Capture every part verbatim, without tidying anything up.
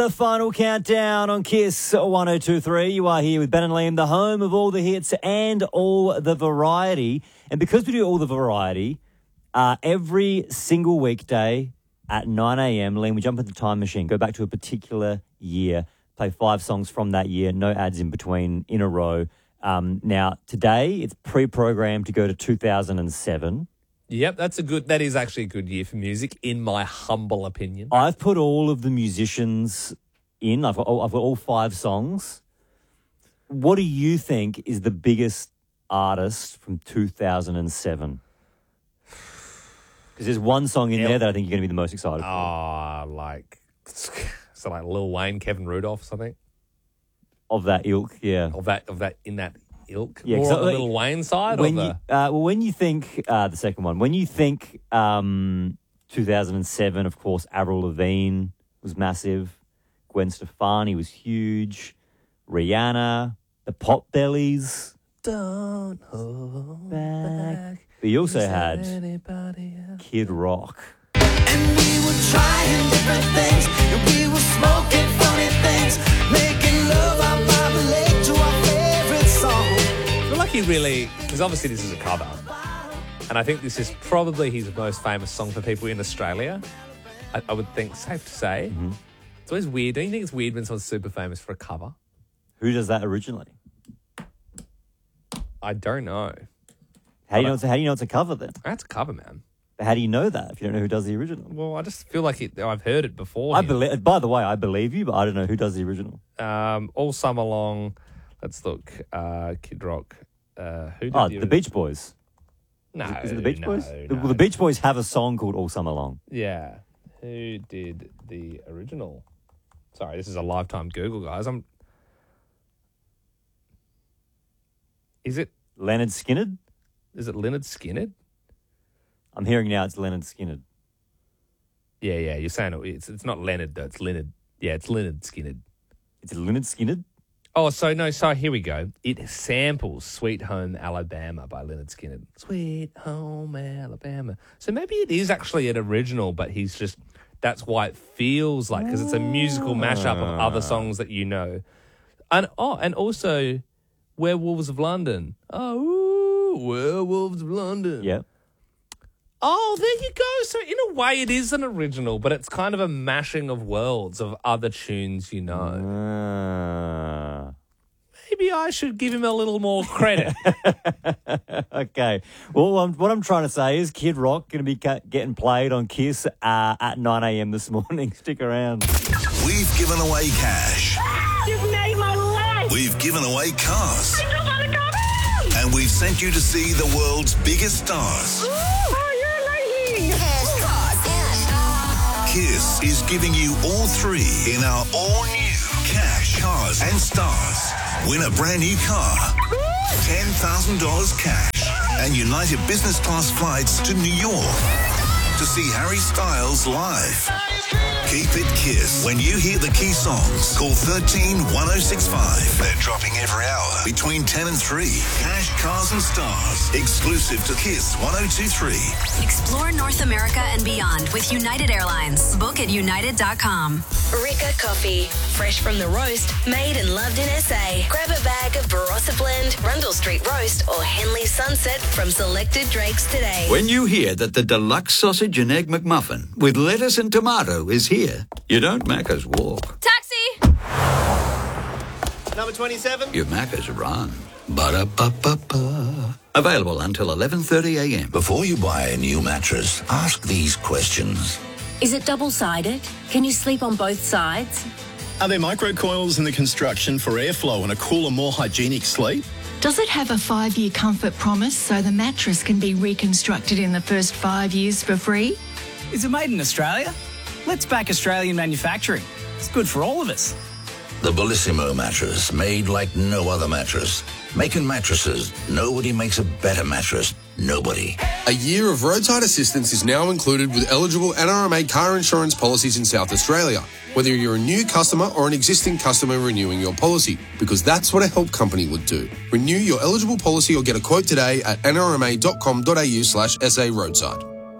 The final countdown on Kiss one oh two three. You are here with Ben and Liam, the home of all the hits and all the variety. And because we do all the variety, uh, every single weekday at nine a.m, Liam, we jump into the time machine, go back to a particular year, play five songs from that year, no ads in between, in a row. Um, now, today, it's pre-programmed to go to two thousand seven. Yep, that's a good. That is actually a good year for music, in my humble opinion. I've put all of the musicians in. I've got all, I've got all five songs. What do you think is the biggest artist from two thousand seven? Because there's one song in Yep. there that I think you're going to be the most excited for. Ah, like so, like Lil Wayne, Kevin Rudolph, or something Of that ilk, yeah. of that of that in that ilk. Yeah, More 'cause on the I- Lil Wayne side, or When the you, uh, well, when you think, uh, the second one, when you think um, two thousand seven, of course, Avril Lavigne was massive. Gwen Stefani was huge. Rihanna, the Pop Bellies. Don't hold Back. But you also had anybody else. Kid Rock. And we were trying different things, and we were smoking funny things, making love out by the lake to our favorite song. I feel like he really, because obviously this is a cover, and I think this is probably his most famous song for people in Australia. I, I would think, safe to say. Mm-hmm. It's always weird. Don't you think it's weird when someone's super famous for a cover? Who does that originally? I don't know. How do you know it's a, how do you know it's a cover then? That's a cover, man. How do you know that if you don't know who does the original? Well, I just feel like it, I've heard it before. I here. believe. By the way, I believe you, but I don't know who does the original. Um, all summer long. Let's look. Uh, Kid Rock. Uh, who did Oh, the, the Beach Boys. No, Is it, is it the Beach no, Boys? The, no. well, the Beach Boys have a song called All Summer Long. Yeah. Who did the original? Sorry, this is a lifetime Google, guys. I'm. Is it? Leonard Skinner? Is it Leonard Skinner? I'm hearing now it's Leonard Skinner. Yeah, yeah. You're saying it, it's it's not Leonard though. It's Leonard. Yeah, it's Leonard Skinner. It's Leonard Skinner? Oh, so no. So here we go. It samples "Sweet Home Alabama" by Leonard Skinner. Sweet Home Alabama. So maybe it is actually an original, but he's just. That's why it feels like, because it's a musical mashup of other songs that you know. And oh, and also Werewolves of London. Oh, ooh, Werewolves of London. Yeah. Oh, there you go. So in a way it is an original, but it's kind of a mashing of worlds of other tunes you know. Uh, Maybe I should give him a little more credit. okay. Well, um, what I'm trying to say is Kid Rock going to be ca- getting played on Kiss uh, at nine a.m. this morning. Stick around. We've given away cash. You've made my life. We've given away cars. I just want to go in. And we've sent you to see the world's biggest stars. Oh, you're amazing. Kiss is giving you all three in our all-new Cash, Cars and Stars. Win a brand new car, ten thousand dollars cash, and United Business Class flights to New York to see Harry Styles live. Keep it Kiss. When you hear the key songs, call thirteen one oh six five. They're dropping every hour between ten and three. Cash, Cars and Stars. Exclusive to Kiss one oh two three. Explore North America and beyond with United Airlines. Book at united dot com. Rika Coffee. Fresh from the roast, made and loved in S A. Grab a bag of Barossa Blend, Rundle Street Roast, or Henley Sunset from selected Drakes today. When you hear that the deluxe sausage and egg McMuffin with lettuce and tomato is here, you don't Macca's walk. Taxi! Number twenty-seven. You Macca's run. Ba-da-ba-ba-ba. Available until eleven thirty a.m. Before you buy a new mattress, ask these questions. Is it double-sided? Can you sleep on both sides? Are there microcoils in the construction for airflow and a cooler, more hygienic sleep? Does it have a five-year comfort promise so the mattress can be reconstructed in the first five years for free? Is it made in Australia? Let's back Australian manufacturing. It's good for all of us. The Bellissimo mattress, made like no other mattress. Making mattresses, nobody makes a better mattress. Nobody. A year of roadside assistance is now included with eligible N R M A car insurance policies in South Australia, whether you're a new customer or an existing customer renewing your policy, because that's what a help company would do. Renew your eligible policy or get a quote today at n r m a dot com dot a u slash s a roadside.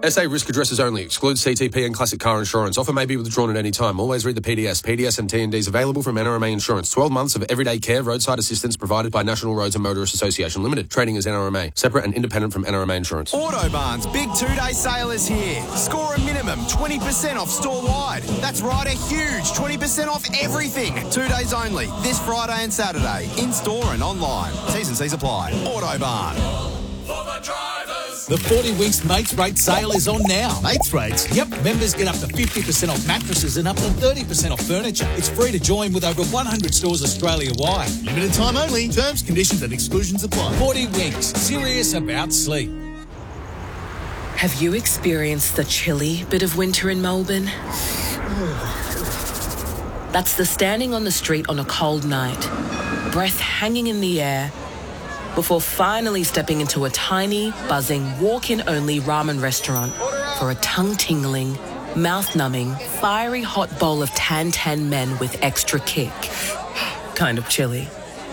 S A risk addresses only. Excludes C T P and classic car insurance. Offer may be withdrawn at any time. Always read the P D S. P D S and T and Ds available from N R M A Insurance. twelve months of everyday care, roadside assistance provided by National Roads and Motorists Association Limited. Trading as N R M A. Separate and independent from N R M A Insurance. Autobarn's big two-day sale is here. Score a minimum twenty percent off store-wide. That's right, a huge twenty percent off everything. Two days only, this Friday and Saturday. In-store and online. T's and C's apply. Autobarn. The forty Winks Mates Rate sale is on now. Mates Rates? Yep. Members get up to fifty percent off mattresses and up to thirty percent off furniture. It's free to join with over one hundred stores Australia-wide. Limited time only. Terms, conditions and exclusions apply. forty Winks. Serious about sleep. Have you experienced the chilly bit of winter in Melbourne? That's the standing on the street on a cold night, breath hanging in the air, before finally stepping into a tiny, buzzing, walk-in-only ramen restaurant for a tongue-tingling, mouth-numbing, fiery hot bowl of tan-tan men with extra kick. Kind of chilly.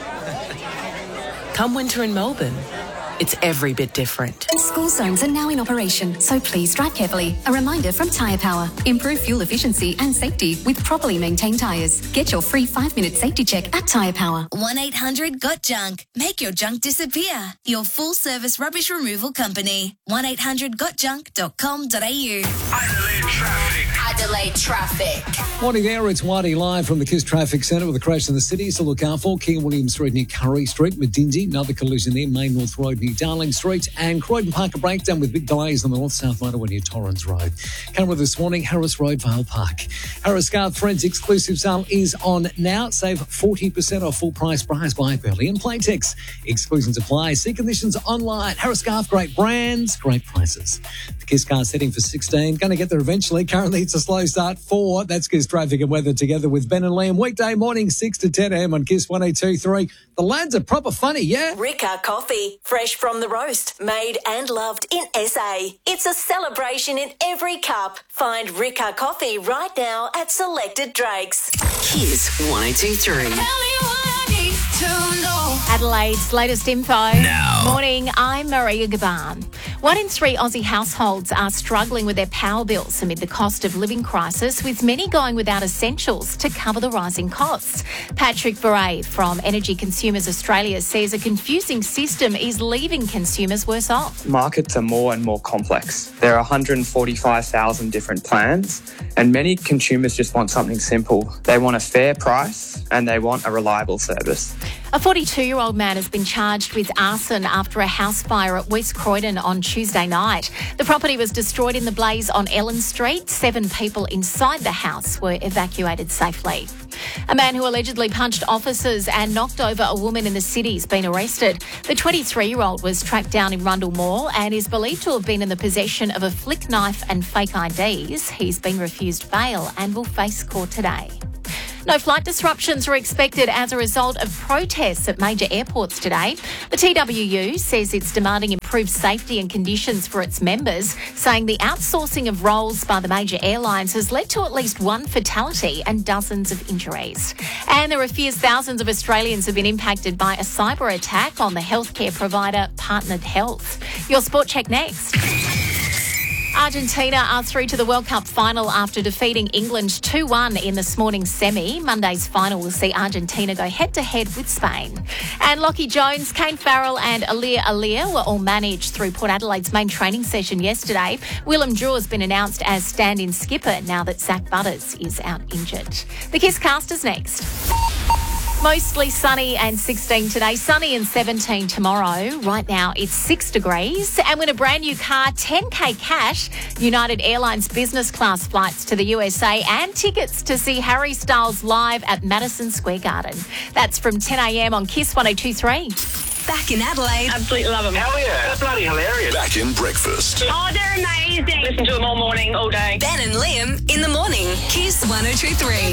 Come winter in Melbourne, it's every bit different. School zones are now in operation, so please drive carefully. A reminder from Tyre Power. Improve fuel efficiency and safety with properly maintained tyres. Get your free five-minute safety check at Tyre Power. one eight hundred got junk. Make your junk disappear. Your full-service rubbish removal company. one eight hundred got junk dot com dot a u. Adelaide traffic. Adelaide traffic. Morning there, it's Whitey live from the Kiss Traffic Centre with a crash in the city. So look out for King Williams Road near Curry Street, Medindy, another collision there, Main North Road near Darling Street, and Croydon Park a breakdown with big delays on the north-south motorway near Torrens Road. Camera this morning, Harris Road, Vale Park. Harris Car Threads exclusive sale is on now. Save forty percent off full price bras by Burley and Playtex. Exclusions apply. See conditions online. Harris Scarf, great brands, great prices. The Kiss car setting for sixteen. Going to get there eventually. Currently it's a slow start for. That's Kiss traffic and weather together with Ben and Liam. Weekday morning, six to ten a.m. on Kiss one oh two three. The lads are proper funny, yeah? Ricca Coffee, fresh from the roast, made and loved in S A. It's a celebration in every cup. Find Ricca Coffee right now at selected Drakes. Kiss one oh two three. Adelaide's latest info. Now. Morning, I'm Maria Gaban. One in three Aussie households are struggling with their power bills amid the cost of living crisis, with many going without essentials to cover the rising costs. Patrick Beret from Energy Consumers Australia says a confusing system is leaving consumers worse off. Markets are more and more complex. There are one hundred forty-five thousand different plans, and many consumers just want something simple. They want a fair price and they want a reliable service. A forty-two-year-old man has been charged with arson after a house fire at West Croydon on Tuesday night. The property was destroyed in the blaze on Ellen Street. Seven people inside the house were evacuated safely. A man who allegedly punched officers and knocked over a woman in the city has been arrested. The twenty-three-year-old was tracked down in Rundle Mall and is believed to have been in the possession of a flick knife and fake I Ds. He's been refused bail and will face court today. No flight disruptions are expected as a result of protests at major airports today. The T W U says it's demanding improved safety and conditions for its members, saying the outsourcing of roles by the major airlines has led to at least one fatality and dozens of injuries. And there are fears thousands of Australians have been impacted by a cyber attack on the healthcare provider Partnered Health. Your Sport Check next. Argentina are through to the World Cup final after defeating England two one in this morning's semi. Monday's final will see Argentina go head-to-head with Spain. And Lockie Jones, Kane Farrell and Alir Alir were all managed through Port Adelaide's main training session yesterday. Willem Drew has been announced as stand-in skipper now that Zach Butters is out injured. The Kiss Cast is next. Mostly sunny and sixteen today, sunny and seventeen tomorrow. Right now it's six degrees and win a brand new car, ten K cash, United Airlines business class flights to the U S A and tickets to see Harry Styles live at Madison Square Garden. That's from ten a.m. on Kiss one oh two three. Back in Adelaide. Absolutely love them. Hell yeah. They're bloody hilarious. Back in breakfast. Oh, they're amazing. Listen to them all morning, all day. Ben and Liam in the morning. Kiss one oh two three.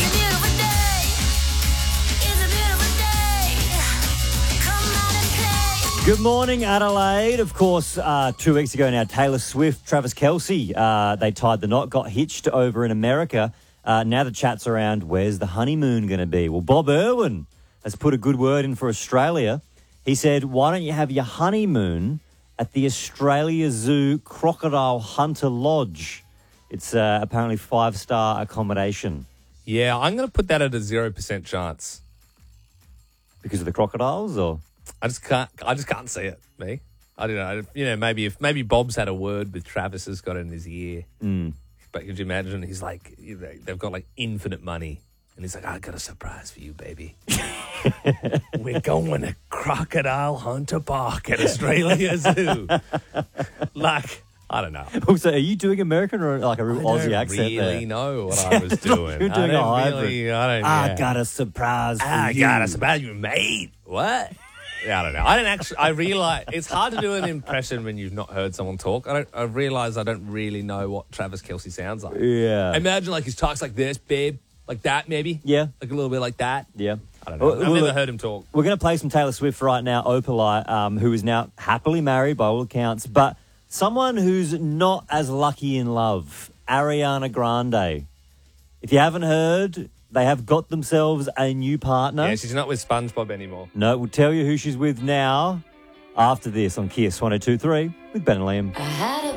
Good morning, Adelaide. Of course, uh, two weeks ago now, Taylor Swift, Travis Kelce, uh, they tied the knot, got hitched over in America. Uh, now the chat's around, where's the honeymoon going to be? Well, Bob Irwin has put a good word in for Australia. He said, why don't you have your honeymoon at the Australia Zoo Crocodile Hunter Lodge. It's uh, apparently five-star accommodation. Yeah, I'm going to put that at a zero percent chance. Because of the crocodiles, or? I just can't. I just can't see it. Me, I don't know. You know, maybe if maybe Bob's had a word with Travis, has got it in his ear. Mm. But could you imagine? He's like, you know, they've got like infinite money, and he's like, I got a surprise for you, baby. We're going to Crocodile Hunter Park at Australia Zoo. Like, I don't know. Also, are you doing American or like a real I Aussie don't accent really there? know what I was doing. You're doing I a don't hybrid. really, I don't, I yeah. got a surprise for I you. got a surprise you, mate. What? Yeah, I don't know. I don't actually. I realize it's hard to do an impression when you've not heard someone talk. I don't. I realize I don't really know what Travis Kelce sounds like. Yeah. I imagine like he talks like this, babe, like that, maybe. Yeah. Like a little bit like that. Yeah. I don't know. Well, I've well, never look, heard him talk. We're going to play some Taylor Swift right now, Opalite, um, who is now happily married by all accounts, but someone who's not as lucky in love, Ariana Grande. If you haven't heard, they have got themselves a new partner. Yeah, she's not with SpongeBob anymore. No, we'll tell you who she's with now after this on Kiss one oh two three with Ben and Liam. I had a